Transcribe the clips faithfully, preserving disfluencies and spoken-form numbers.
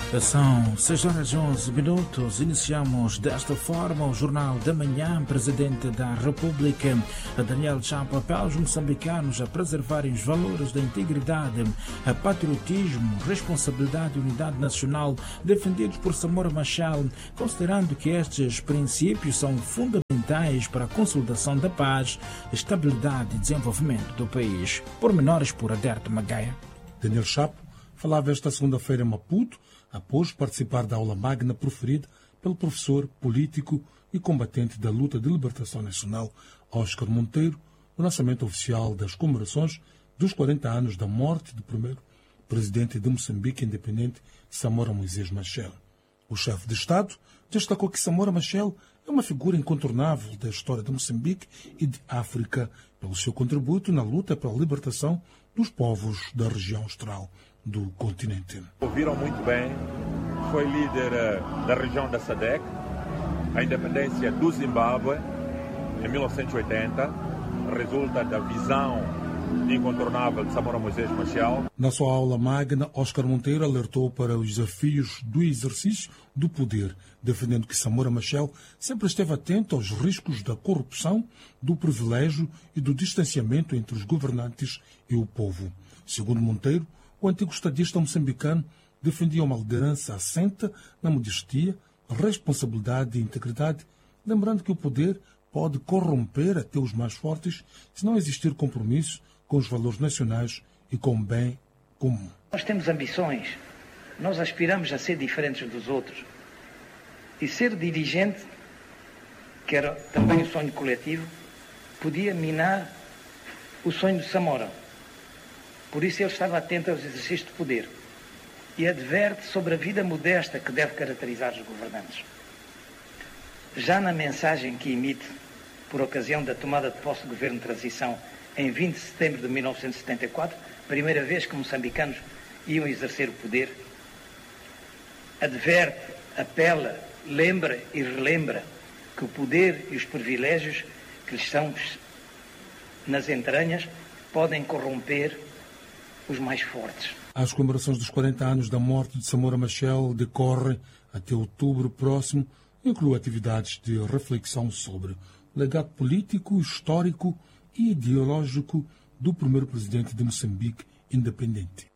São seis horas e onze minutos. Iniciamos desta forma o Jornal da Manhã. Presidente da República, Daniel Chapo, apela aos moçambicanos a preservarem os valores da integridade, patriotismo, responsabilidade e unidade nacional defendidos por Samora Machel, considerando que estes princípios são fundamentais para a consolidação da paz, estabilidade e desenvolvimento do país. Pormenores por Aderto Magaia. Daniel Chapo falava esta segunda-feira em Maputo, após participar da aula magna proferida pelo professor, político e combatente da luta de libertação nacional, Oscar Monteiro, no lançamento oficial das comemorações dos quarenta anos da morte do primeiro presidente de Moçambique independente, Samora Moisés Machel. O chefe de Estado destacou que Samora Machel é uma figura incontornável da história de Moçambique e de África, pelo seu contributo na luta pela libertação dos povos da região austral do continente. Ouviram muito bem, foi líder da região da SADC, a independência do Zimbábue em mil novecentos e oitenta, resulta da visão incontornável de Samora Moisés Machel. Na sua aula magna, Oscar Monteiro alertou para os desafios do exercício do poder, defendendo que Samora Machel sempre esteve atento aos riscos da corrupção, do privilégio e do distanciamento entre os governantes e o povo. Segundo Monteiro, o antigo estadista moçambicano defendia uma liderança assente na modestia, responsabilidade e integridade, lembrando que o poder pode corromper até os mais fortes se não existir compromisso com os valores nacionais e com o bem comum. Nós temos ambições, nós aspiramos a ser diferentes dos outros. E ser dirigente, que era também um sonho coletivo, podia minar o sonho de Samora. Por isso ele estava atento aos exercícios de poder e adverte sobre a vida modesta que deve caracterizar os governantes. Já na mensagem que emite por ocasião da tomada de posse do governo de transição em vinte de setembro de mil novecentos e setenta e quatro, primeira vez que moçambicanos iam exercer o poder, adverte, apela, lembra e relembra que o poder e os privilégios que lhes estão nas entranhas podem corromper os mais fortes. As comemorações dos quarenta anos da morte de Samora Machel decorrem até outubro próximo, inclui atividades de reflexão sobre o legado político, histórico e ideológico do primeiro presidente de Moçambique independente.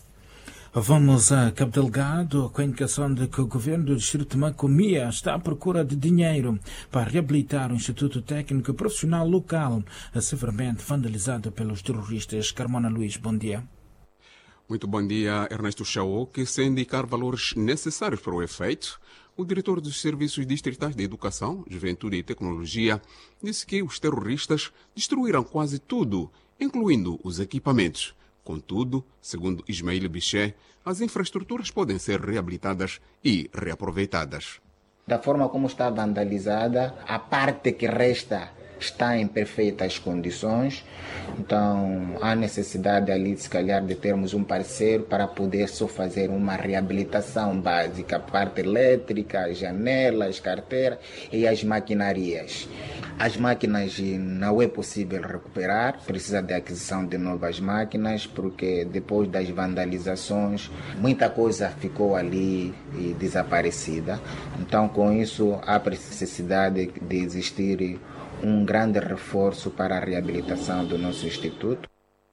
Vamos a Cabo Delgado, com a indicação de que o governo do distrito de Macomia está à procura de dinheiro para reabilitar o Instituto Técnico e Profissional local, severamente vandalizado pelos terroristas. Carmona Luís, bom dia. Muito bom dia, Ernesto Chao, que sem indicar valores necessários para o efeito, o diretor dos Serviços Distritais de Educação, Juventude e Tecnologia, disse que os terroristas destruíram quase tudo, incluindo os equipamentos. Contudo, segundo Ismael Biché, as infraestruturas podem ser reabilitadas e reaproveitadas. Da forma como está vandalizada, a parte que resta está em perfeitas condições, então há necessidade ali, se calhar, de termos um parceiro para poder só fazer uma reabilitação básica, a parte elétrica, janelas, carteira e as maquinarias. As máquinas não é possível recuperar, precisa de aquisição de novas máquinas, porque depois das vandalizações, muita coisa ficou ali e desaparecida. Então, com isso, há necessidade de existir um grande reforço para a reabilitação do nosso Instituto.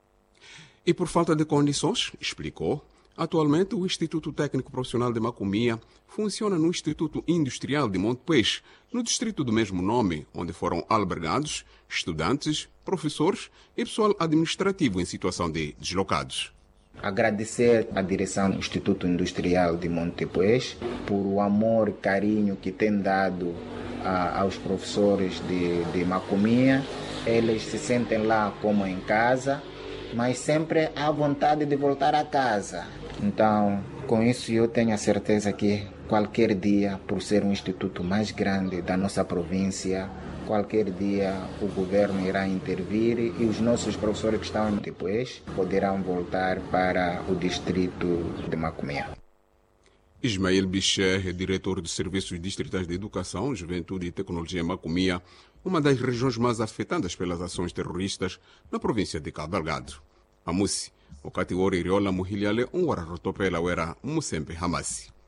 E por falta de condições, explicou, atualmente o Instituto Técnico Profissional de Macomia funciona no Instituto Industrial de Monte Peixe, no distrito do mesmo nome, onde foram albergados estudantes, professores e pessoal administrativo em situação de deslocados. Agradecer à direção do Instituto Industrial de Monte Peixe por o amor e carinho que tem dado a, aos professores de, de Macomia. Eles se sentem lá como em casa, mas sempre há vontade de voltar a casa. Então, com isso eu tenho a certeza que qualquer dia, por ser um instituto mais grande da nossa província, qualquer dia o governo irá intervir e os nossos professores que estão depois poderão voltar para o distrito de Macomia. Ismael Biché é diretor dos Serviços Distritais de Educação, Juventude e Tecnologia Macomia, uma das regiões mais afetadas pelas ações terroristas na província de Cabo Delgado. A Musi, o categoria Iriola Muhiliale, um wararotopela era Musempe Hamasi.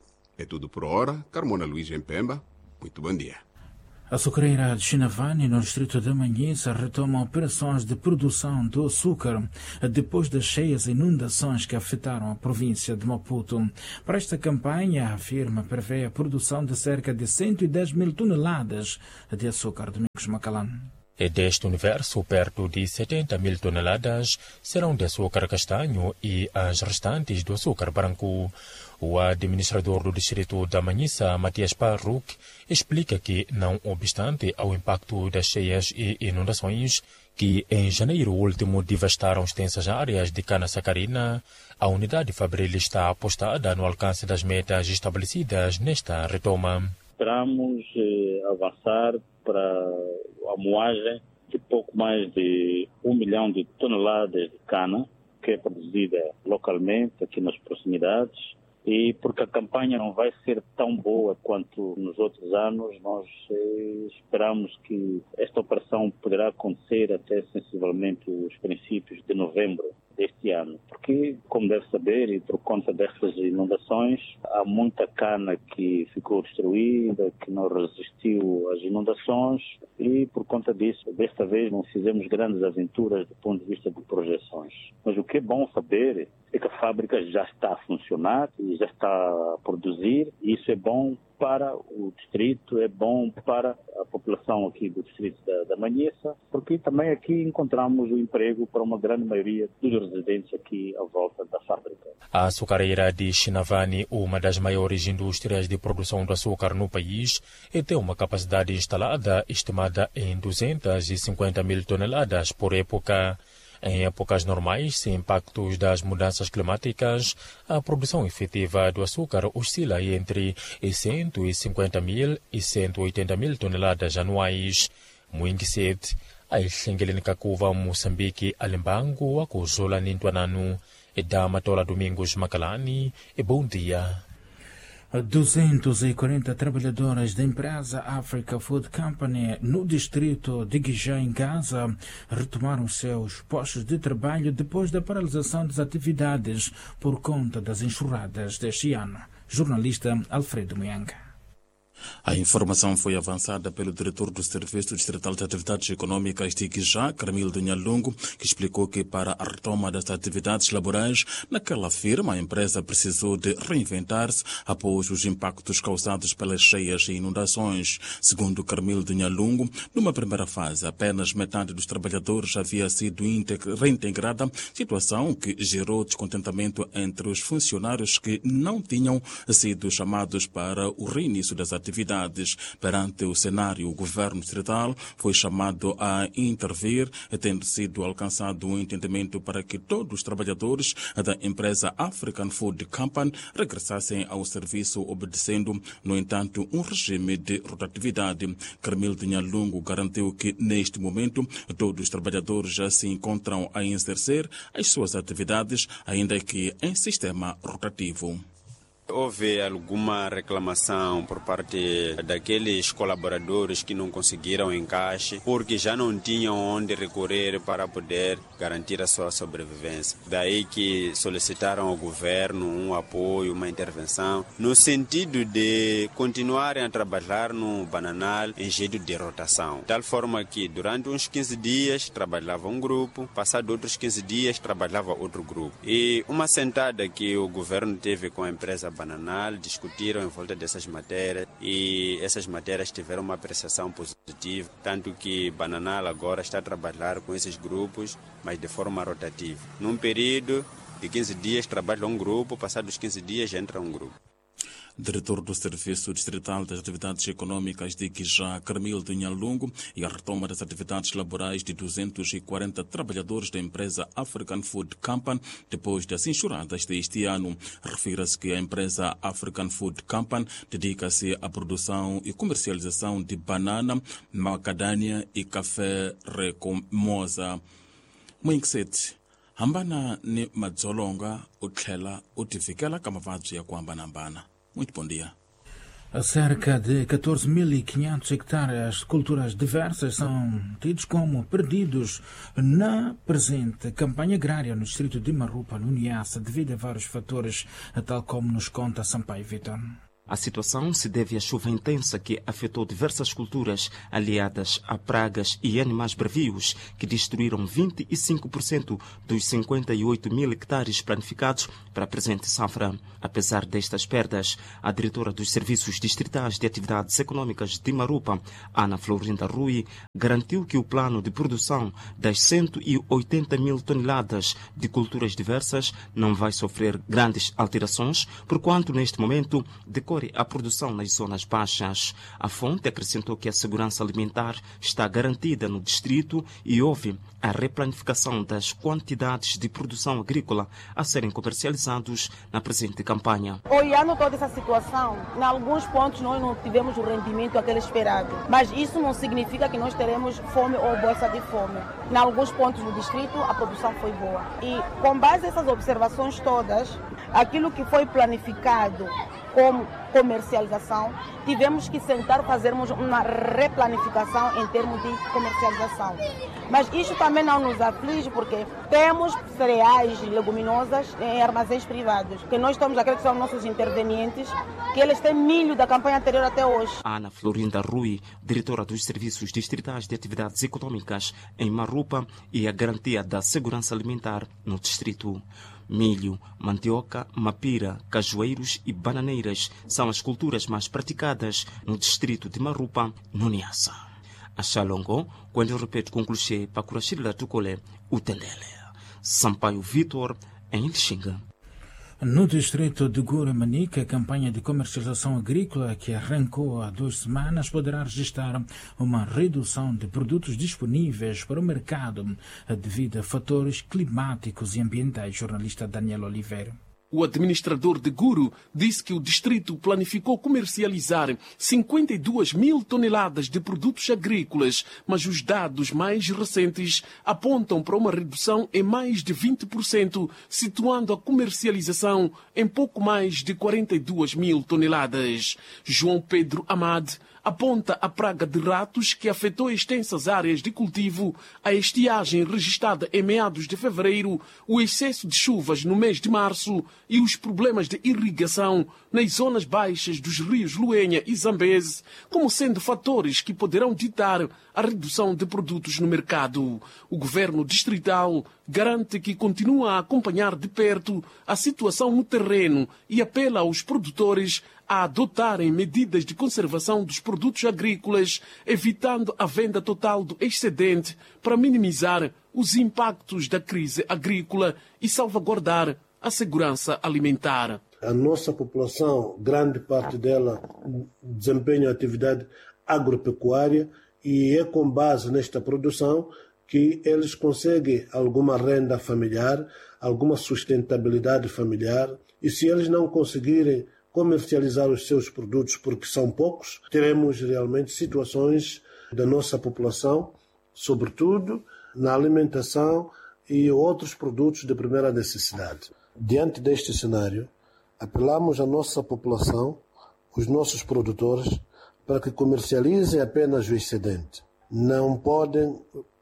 É tudo por hora. Carmona Luís em Pemba. Muito bom dia. A açucareira de Chinavani, no distrito de Manhissa, retoma operações de produção do açúcar depois das cheias inundações que afetaram a província de Maputo. Para esta campanha, a firma prevê a produção de cerca de cento e dez mil toneladas de açúcar. Domingos Macalan. E deste universo, perto de setenta mil toneladas serão de açúcar castanho e as restantes do açúcar branco. O administrador do distrito da Manhissa, Matias Parruc, explica que, não obstante ao impacto das cheias e inundações, que em janeiro último devastaram extensas áreas de cana-sacarina, a unidade Fabril está apostada no alcance das metas estabelecidas nesta retoma. Esperamos eh, avançar para a moagem de pouco mais de um milhão de toneladas de cana, que é produzida localmente aqui nas proximidades. E porque a campanha não vai ser tão boa quanto nos outros anos, nós eh, esperamos que esta operação poderá acontecer até sensivelmente os princípios de novembro deste ano. Porque, como deve saber, e por conta destas inundações, há muita cana que ficou destruída, que não resistiu às inundações e, por conta disso, desta vez não fizemos grandes aventuras do ponto de vista de projeções. Mas o que é bom saber é que a fábrica já está a funcionar e já está a produzir, e isso é bom para o distrito, é bom para a população aqui do distrito da, da Manhissa, porque também aqui encontramos o emprego para uma grande maioria dos residentes aqui à volta da fábrica. A açucareira de Chinavani, uma das maiores indústrias de produção de açúcar no país, tem uma capacidade instalada estimada em duzentas e cinquenta mil toneladas por época. Em épocas normais, sem impactos das mudanças climáticas, a produção efetiva do açúcar oscila entre cento e cinquenta mil e cento e oitenta mil toneladas anuais. Muingiset, a Xengelene Kakuva, Moçambique, Alembango, a Cozola Nintuananu, e da Matola Domingos Macalani, e bom dia. duzentos e quarenta trabalhadores da empresa Africa Food Company no distrito de Guijá, em Gaza, retomaram seus postos de trabalho depois da paralisação das atividades por conta das enxurradas deste ano. Jornalista Alfredo Muyanga. A informação foi avançada pelo diretor do Serviço Distrital de Atividades Econômicas de Guijá, Carmildo Nhalungo, que explicou que para a retoma das atividades laborais naquela firma, a empresa precisou de reinventar-se após os impactos causados pelas cheias e inundações. Segundo Carmildo Nhalungo, numa primeira fase, apenas metade dos trabalhadores havia sido reintegrada, situação que gerou descontentamento entre os funcionários que não tinham sido chamados para o reinício das atividades. Perante o cenário, o governo distrital foi chamado a intervir, tendo sido alcançado um entendimento para que todos os trabalhadores da empresa African Food Company regressassem ao serviço, obedecendo, no entanto, um regime de rotatividade. Carmildo Nhalungo garantiu que, neste momento, todos os trabalhadores já se encontram a exercer as suas atividades, ainda que em sistema rotativo. Houve alguma reclamação por parte daqueles colaboradores que não conseguiram encaixe, porque já não tinham onde recorrer para poder garantir a sua sobrevivência. Daí que solicitaram ao governo um apoio, uma intervenção, no sentido de continuarem a trabalhar no bananal em jeito de rotação. De tal forma que durante uns quinze dias trabalhava um grupo, passado outros quinze dias trabalhava outro grupo. E uma sentada que o governo teve com a empresa Bananal, discutiram em volta dessas matérias e essas matérias tiveram uma apreciação positiva, tanto que Bananal agora está a trabalhar com esses grupos, mas de forma rotativa. Num período de quinze dias trabalha um grupo, passados quinze dias entra um grupo. Diretor do Serviço Distrital das Atividades Econômicas de Guijá, Carmildo Nhalungo, e a retoma das atividades laborais de duzentos e quarenta trabalhadores da empresa African Food Company depois das enxurradas deste ano. Refira-se que a empresa African Food Company dedica-se à produção e comercialização de banana, macadâmia e café recomosa. Muingiset, hambana ni madzolonga uthlela utifikela ka mavabyi ya ku hambanahambana. Muito bom dia. Cerca de catorze mil e quinhentos hectares de culturas diversas são tidos como perdidos na presente campanha agrária no distrito de Marupa, no Niassa, devido a vários fatores, tal como nos conta Sampaio Vitor. A situação se deve à chuva intensa que afetou diversas culturas aliadas a pragas e animais bravios que destruíram vinte e cinco por cento dos cinquenta e oito mil hectares planificados para a presente safra. Apesar destas perdas, a diretora dos Serviços Distritais de Atividades Econômicas de Marupa, Ana Florinda Rui, garantiu que o plano de produção das cento e oitenta mil toneladas de culturas diversas não vai sofrer grandes alterações, porquanto neste momento decorre a produção nas zonas baixas. A fonte acrescentou que a segurança alimentar está garantida no distrito e houve a replanificação das quantidades de produção agrícola a serem comercializados na presente campanha. Olhando toda essa situação, em alguns pontos nós não tivemos o rendimento aquele esperado, mas isso não significa que nós teremos fome ou bolsa de fome. Em alguns pontos do distrito a produção foi boa e com base nessas observações todas, aquilo que foi planificado como comercialização, tivemos que sentar fazermos uma replanificação em termos de comercialização. Mas isso também não nos aflige porque temos cereais e leguminosas em armazéns privados, que nós estamos aqueles que são nossos intervenientes, que eles têm milho da campanha anterior até hoje. Ana Florinda Rui, diretora dos Serviços Distritais de Atividades Econômicas em Marupa e a garantia da segurança alimentar no distrito. Milho, mandioca, mapira, cajueiros e bananeiras são as culturas mais praticadas no distrito de Marupa, no Niassa. A Xalongo, quando eu repito com clichê para Curachila Tucolé, o Tendele. Sampaio Vitor, em Lixinga. No distrito de Guramanica, a campanha de comercialização agrícola que arrancou há duas semanas poderá registrar uma redução de produtos disponíveis para o mercado devido a fatores climáticos e ambientais. Jornalista Daniel Oliveira. O administrador de Guru disse que o distrito planificou comercializar cinquenta e duas mil toneladas de produtos agrícolas, mas os dados mais recentes apontam para uma redução em mais de vinte por cento, situando a comercialização em pouco mais de quarenta e duas mil toneladas. João Pedro Amad aponta a praga de ratos que afetou extensas áreas de cultivo, a estiagem registrada em meados de fevereiro, o excesso de chuvas no mês de março e os problemas de irrigação nas zonas baixas dos rios Luenha e Zambeze, como sendo fatores que poderão ditar a redução de produtos no mercado. O governo distrital garante que continua a acompanhar de perto a situação no terreno e apela aos produtores a adotarem medidas de conservação dos produtos agrícolas, evitando a venda total do excedente para minimizar os impactos da crise agrícola e salvaguardar a segurança alimentar. A nossa população, grande parte dela, desempenha atividade agropecuária e é com base nesta produção que eles conseguem alguma renda familiar, alguma sustentabilidade familiar, e se eles não conseguirem comercializar os seus produtos porque são poucos, teremos realmente situações da nossa população, sobretudo na alimentação e outros produtos de primeira necessidade. Diante deste cenário, apelamos à nossa população, os nossos produtores, para que comercializem apenas o excedente. Não podem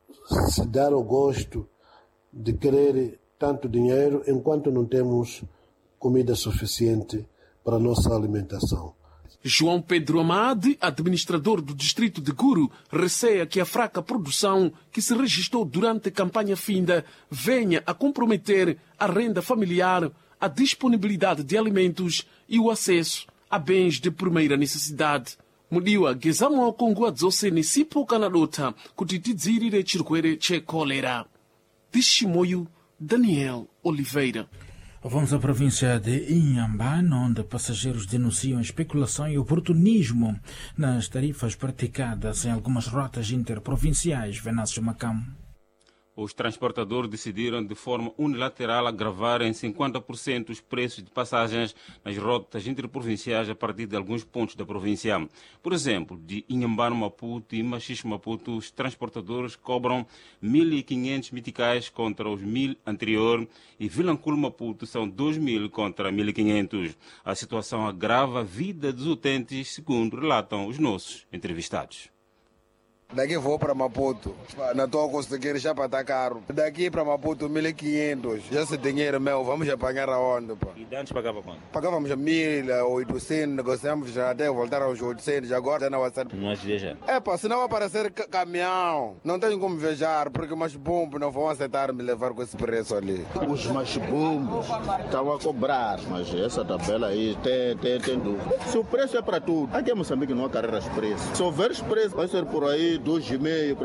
se dar ao gosto de querer tanto dinheiro enquanto não temos comida suficiente para a nossa alimentação. João Pedro Amade, administrador do distrito de Guru, receia que a fraca produção que se registrou durante a campanha finda venha a comprometer a renda familiar, a disponibilidade de alimentos e o acesso a bens de primeira necessidade. Mudiwa gezamo kongwa dzose nisipo kanadota kutitidziri de chirkwere che cólera. Tishimoyo Daniel Oliveira. Vamos à província de Inhambane, onde passageiros denunciam especulação e oportunismo nas tarifas praticadas em algumas rotas interprovinciais. Venâncio Macam. Os transportadores decidiram de forma unilateral agravar em cinquenta por cento os preços de passagens nas rotas interprovinciais a partir de alguns pontos da província. Por exemplo, de Inhambane, Maputo e Machixe, Maputo, os transportadores cobram mil e quinhentos meticais contra os mil anterior e Vilanculo, Maputo, são dois mil contra mil e quinhentos. A situação agrava a vida dos utentes, segundo relatam os nossos entrevistados. Daqui vou para Maputo. Não estou a conseguir, já para estar caro. Daqui para Maputo, mil e quinhentos. Já esse dinheiro meu, vamos apanhar aonde? Pá? E antes pagava quanto? Pagávamos mil, oitocentos, negociamos já até voltar aos oitocentos. Agora já não vai ser. Não vais viajar? É pá, se não aparecer caminhão, não tenho como viajar, porque os bombos não vão aceitar me levar com esse preço ali. Os mais bombos estavam a cobrar, mas essa tabela aí tem, tem, tem dúvida. Se o preço é para tudo, aqui em Moçambique não há carreiras de preço. Se houver preço, vai ser por aí dois e meio.